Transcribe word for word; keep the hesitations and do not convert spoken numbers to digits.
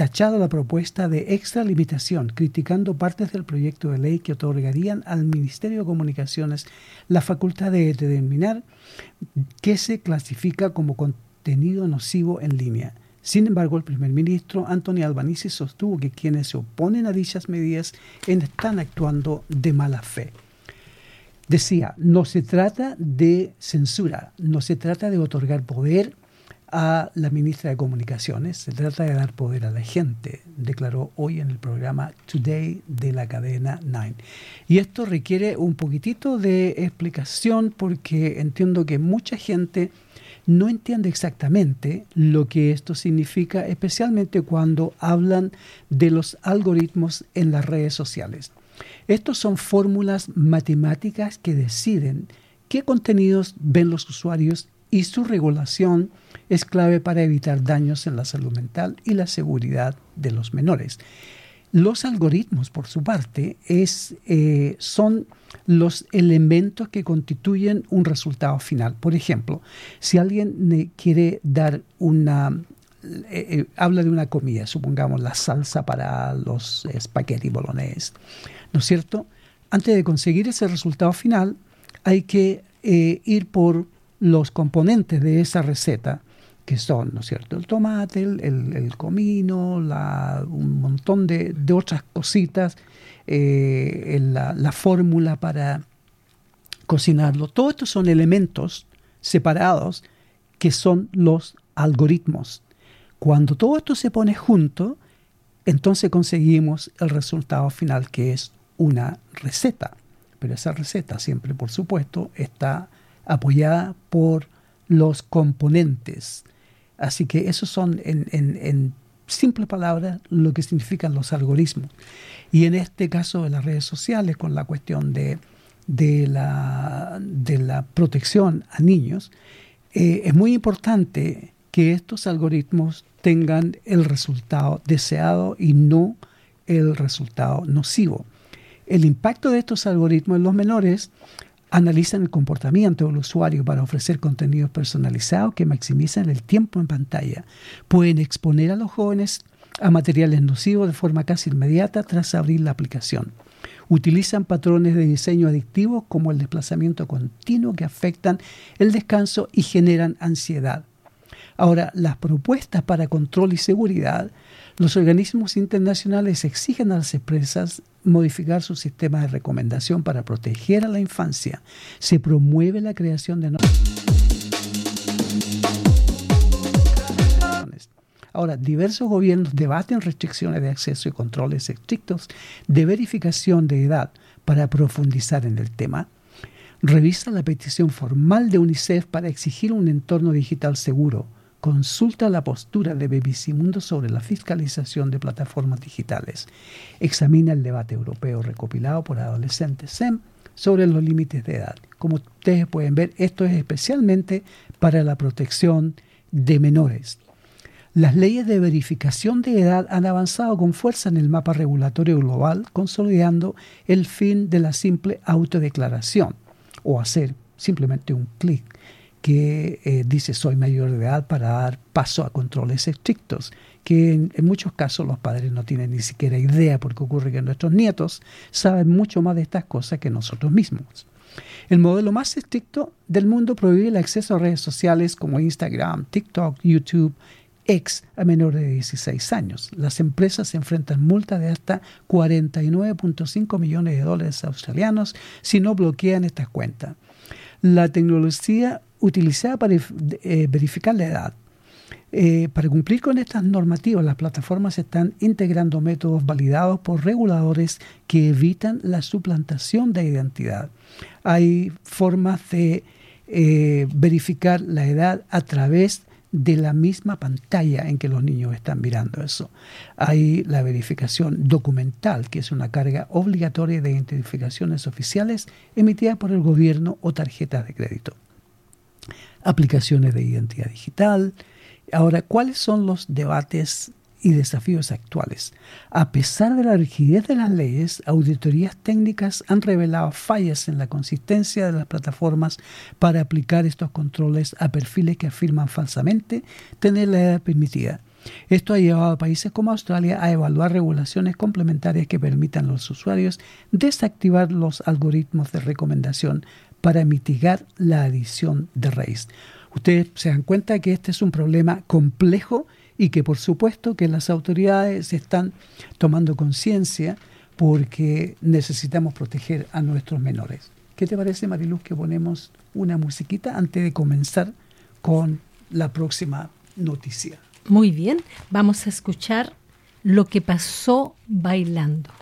tachado la propuesta de extralimitación, criticando partes del proyecto de ley que otorgarían al Ministerio de Comunicaciones la facultad de determinar qué se clasifica como contenido nocivo en línea. Sin embargo, el primer ministro Anthony Albanese sostuvo que quienes se oponen a dichas medidas están actuando de mala fe. Decía, no se trata de censura, no se trata de otorgar poder a la ministra de Comunicaciones, se trata de dar poder a la gente, declaró hoy en el programa Today de la cadena Nine. Y esto requiere un poquitito de explicación porque entiendo que mucha gente no entiende exactamente lo que esto significa, especialmente cuando hablan de los algoritmos en las redes sociales. Estos son fórmulas matemáticas que deciden qué contenidos ven los usuarios y su regulación es clave para evitar daños en la salud mental y la seguridad de los menores. Los algoritmos, por su parte, es, eh, son los elementos que constituyen un resultado final. Por ejemplo, si alguien quiere dar una, eh, eh, habla de una comida, supongamos la salsa para los espagueti bolognese, ¿no es cierto? Antes de conseguir ese resultado final, hay que eh, ir por los componentes de esa receta, que son, ¿no es cierto?, el tomate, el, el, el comino, la, un montón de, de otras cositas, eh, la, la fórmula para cocinarlo. Todo esto son elementos separados que son los algoritmos. Cuando todo esto se pone junto, entonces conseguimos el resultado final, que es una receta. Pero esa receta siempre, por supuesto, está apoyada por los componentes. Así que esos son, en, en, en simples palabras, lo que significan los algoritmos. Y en este caso de las redes sociales, con la cuestión de, de, la, de la protección a niños, eh, es muy importante que estos algoritmos tengan el resultado deseado y no el resultado nocivo. El impacto de estos algoritmos en los menores: analizan el comportamiento del usuario para ofrecer contenidos personalizados que maximizan el tiempo en pantalla. Pueden exponer a los jóvenes a materiales nocivos de forma casi inmediata tras abrir la aplicación. Utilizan patrones de diseño adictivos como el desplazamiento continuo que afectan el descanso y generan ansiedad. Ahora, las propuestas para control y seguridad: los organismos internacionales exigen a las empresas modificar su sistema de recomendación para proteger a la infancia. Se promueve la creación de normas. Ahora, diversos gobiernos debaten restricciones de acceso y controles estrictos de verificación de edad para profundizar en el tema. Revisa la petición formal de UNICEF para exigir un entorno digital seguro. Consulta la postura de B B C Mundo sobre la fiscalización de plataformas digitales. Examina el debate europeo recopilado por Adolescentes S E M sobre los límites de edad. Como ustedes pueden ver, esto es especialmente para la protección de menores. Las leyes de verificación de edad han avanzado con fuerza en el mapa regulatorio global, consolidando el fin de la simple autodeclaración o hacer simplemente un clic que eh, dice soy mayor de edad para dar paso a controles estrictos, que en, en muchos casos los padres no tienen ni siquiera idea, porque ocurre que nuestros nietos saben mucho más de estas cosas que nosotros mismos. El modelo más estricto del mundo prohíbe el acceso a redes sociales como Instagram, TikTok, YouTube, X a menores de dieciséis años. Las empresas se enfrentan multas de hasta cuarenta y nueve punto cinco millones de dólares australianos si no bloquean estas cuentas. La tecnología utilizada para eh, verificar la edad. Eh, para cumplir con estas normativas, las plataformas están integrando métodos validados por reguladores que evitan la suplantación de identidad. Hay formas de eh, verificar la edad a través de la misma pantalla en que los niños están mirando eso. Hay la verificación documental, que es una carga obligatoria de identificaciones oficiales emitidas por el gobierno o tarjetas de crédito. Aplicaciones de identidad digital. Ahora, ¿cuáles son los debates y desafíos actuales? A pesar de la rigidez de las leyes, auditorías técnicas han revelado fallas en la consistencia de las plataformas para aplicar estos controles a perfiles que afirman falsamente tener la edad permitida. Esto ha llevado a países como Australia a evaluar regulaciones complementarias que permitan a los usuarios desactivar los algoritmos de recomendación para mitigar la adición de raíz. Ustedes se dan cuenta que este es un problema complejo y que por supuesto que las autoridades están tomando conciencia porque necesitamos proteger a nuestros menores. ¿Qué te parece, Mariluz, que ponemos una musiquita antes de comenzar con la próxima noticia? Muy bien, vamos a escuchar Lo que pasó bailando.